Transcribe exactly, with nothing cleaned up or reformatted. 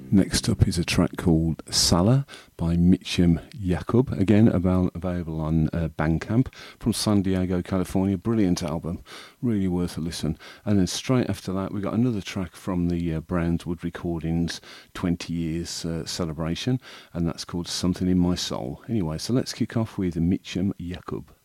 Next up is a track called Salah by Mitchum Jakub, again avail- available on uh, Bandcamp, from San Diego, California. Brilliant album, really worth a listen. And then straight after that we got another track from the uh, Brownswood Recordings twenty years uh, celebration, and that's called Something in My Soul. Anyway, so let's kick off with Mitchum Jakub.